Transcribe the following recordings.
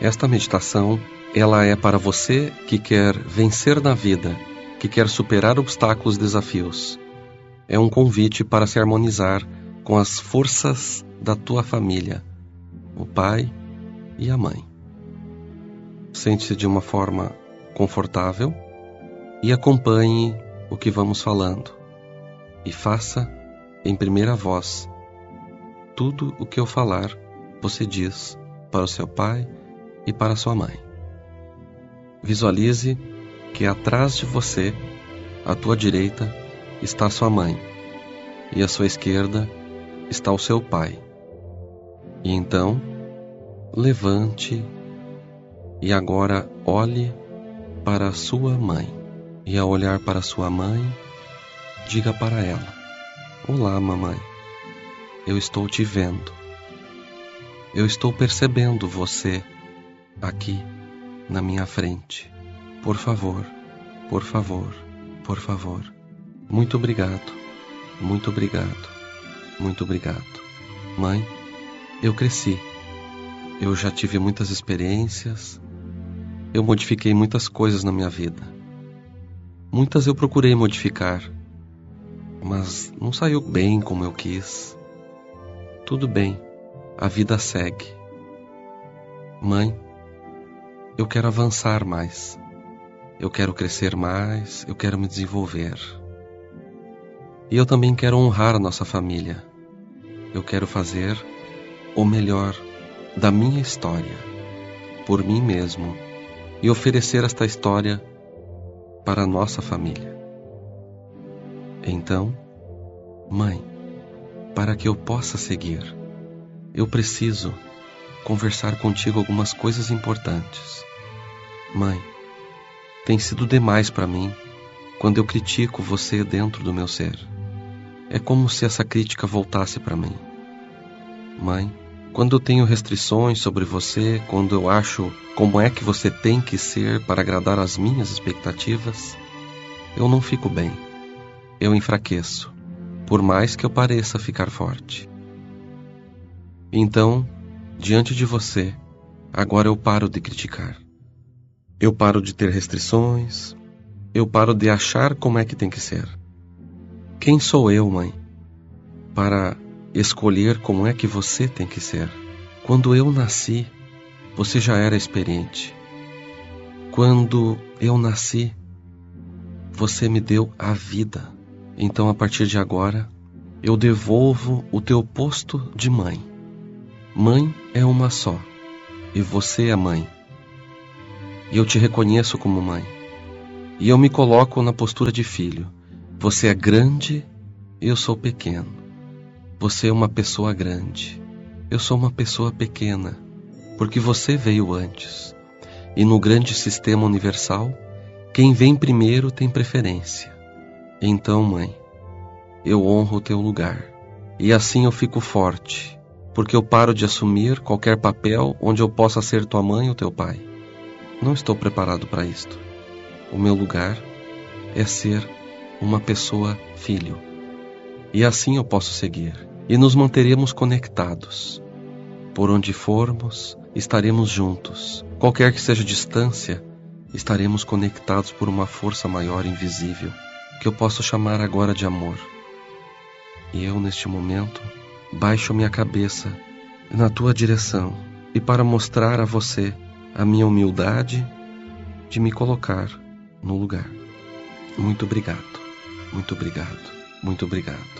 Esta meditação, ela é para você que quer vencer na vida, que quer superar obstáculos e desafios. É um convite para se harmonizar com as forças da tua família, o pai e a mãe. Sente-se de uma forma confortável e acompanhe o que vamos falando. E faça em primeira voz. Tudo o que eu falar, você diz para o seu pai e para a sua mãe. Visualize que atrás de você, à tua direita, está sua mãe e à sua esquerda está o seu pai. E então, levante e agora olhe para a sua mãe. E ao olhar para sua mãe, diga para ela: olá, mamãe, eu estou te vendo. Eu estou percebendo você aqui na minha frente. Por favor, por favor, por favor. Muito obrigado, muito obrigado, muito obrigado. Mãe, eu cresci. Eu já tive muitas experiências. Eu modifiquei muitas coisas na minha vida. Muitas eu procurei modificar, mas não saiu bem como eu quis. Tudo bem, a vida segue. Mãe, eu quero avançar mais. Eu quero crescer mais, eu quero me desenvolver. E eu também quero honrar a nossa família. Eu quero fazer o melhor da minha história, por mim mesmo, e oferecer esta história para a nossa família. Então, mãe, para que eu possa seguir, eu preciso conversar contigo algumas coisas importantes. Mãe, tem sido demais para mim quando eu critico você dentro do meu ser. É como se essa crítica voltasse para mim. Mãe, quando eu tenho restrições sobre você, quando eu acho como é que você tem que ser para agradar às minhas expectativas, eu não fico bem. Eu enfraqueço, por mais que eu pareça ficar forte. Então, diante de você, agora eu paro de criticar. Eu paro de ter restrições. Eu paro de achar como é que tem que ser. Quem sou eu, mãe, para escolher como é que você tem que ser? Quando eu nasci, você já era experiente. Quando eu nasci, você me deu a vida. Então, a partir de agora, eu devolvo o teu posto de mãe. Mãe é uma só, e você é mãe. E eu te reconheço como mãe. E eu me coloco na postura de filho. Você é grande, eu sou pequeno. Você é uma pessoa grande. Eu sou uma pessoa pequena, porque você veio antes. E no grande sistema universal, quem vem primeiro tem preferência. Então, mãe, eu honro o teu lugar. E assim eu fico forte, porque eu paro de assumir qualquer papel onde eu possa ser tua mãe ou teu pai. Não estou preparado para isto. O meu lugar é ser uma pessoa filho. E assim eu posso seguir. E nos manteremos conectados. Por onde formos, estaremos juntos. Qualquer que seja a distância, estaremos conectados por uma força maior invisível, que eu posso chamar agora de amor. E eu, neste momento, baixo minha cabeça na tua direção, e para mostrar a você a minha humildade de me colocar no lugar. Muito obrigado, muito obrigado, muito obrigado.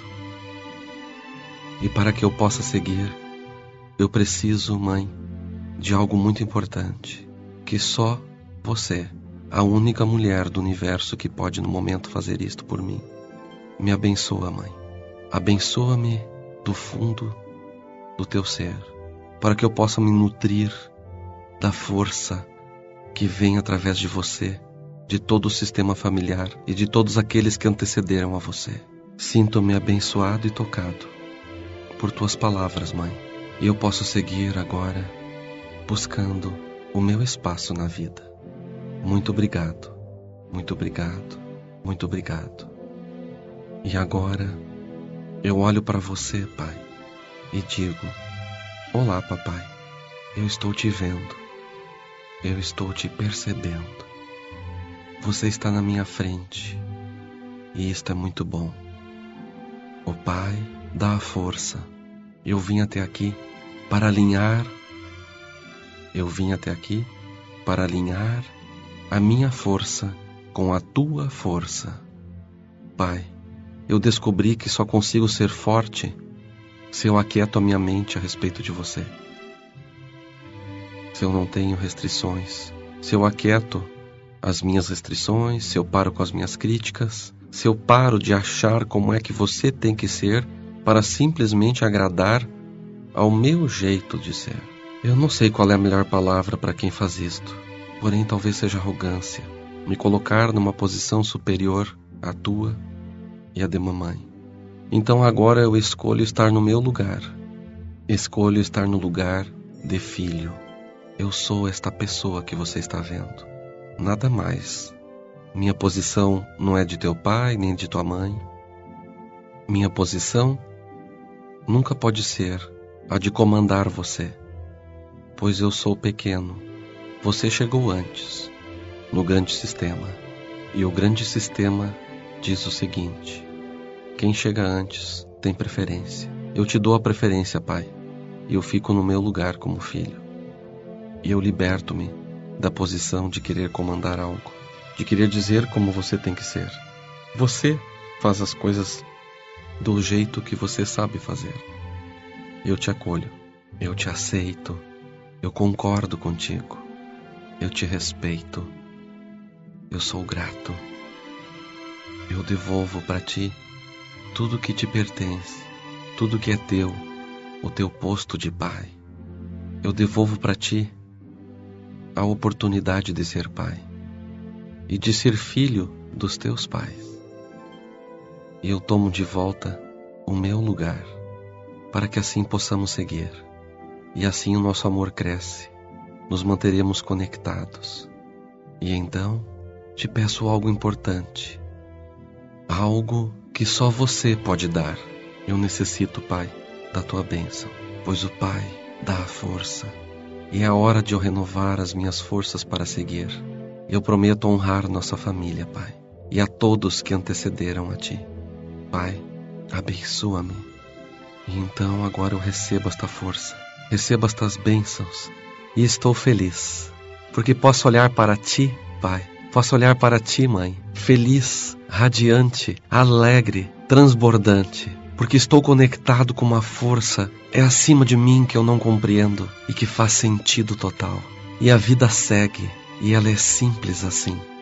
E para que eu possa seguir, eu preciso, mãe, de algo muito importante, que só você, a única mulher do universo que pode no momento fazer isto por mim. Me abençoa, mãe. Abençoa-me do fundo do teu ser, para que eu possa me nutrir da força que vem através de você, de todo o sistema familiar e de todos aqueles que antecederam a você. Sinto-me abençoado e tocado por tuas palavras, mãe. E eu posso seguir agora buscando o meu espaço na vida. Muito obrigado, muito obrigado, muito obrigado. E agora eu olho para você, pai, e digo: olá, papai, eu estou te vendo. Eu estou te percebendo. Você está na minha frente, e isto é muito bom. O Pai dá a força. Eu vim até aqui para alinhar. Eu vim até aqui para alinhar a minha força com a tua força. Pai, eu descobri que só consigo ser forte se eu aquieto a minha mente a respeito de você. Se eu não tenho restrições, se eu aquieto as minhas restrições, se eu paro com as minhas críticas, se eu paro de achar como é que você tem que ser para simplesmente agradar ao meu jeito de ser. Eu não sei qual é a melhor palavra para quem faz isto, porém talvez seja arrogância, me colocar numa posição superior à tua e à de mamãe. Então agora eu escolho estar no meu lugar, escolho estar no lugar de filho. Eu sou esta pessoa que você está vendo, nada mais. Minha posição não é de teu pai nem de tua mãe. Minha posição nunca pode ser a de comandar você, pois eu sou pequeno. Você chegou antes, no grande sistema, e o grande sistema diz o seguinte: quem chega antes tem preferência. Eu te dou a preferência, Pai, e eu fico no meu lugar como filho. E eu liberto-me da posição de querer comandar algo, de querer dizer como você tem que ser. Você faz as coisas do jeito que você sabe fazer. Eu te acolho, eu te aceito, eu concordo contigo, eu te respeito, eu sou grato. Eu devolvo para ti tudo que te pertence, tudo que é teu, o teu posto de pai. Eu devolvo para ti a oportunidade de ser pai e de ser filho dos teus pais. E eu tomo de volta o meu lugar, para que assim possamos seguir. E assim o nosso amor cresce, nos manteremos conectados. E então te peço algo importante, algo que só você pode dar. Eu necessito, Pai, da tua bênção, pois o Pai dá a força. E é a hora de eu renovar as minhas forças para seguir. Eu prometo honrar nossa família, Pai, e a todos que antecederam a ti. Pai, abençoa-me. E então agora eu recebo esta força, recebo estas bênçãos, e estou feliz, porque posso olhar para ti, Pai, posso olhar para ti, Mãe, feliz, radiante, alegre, transbordante, porque estou conectado com uma força é acima de mim que eu não compreendo e que faz sentido total. E a vida segue, e ela é simples assim.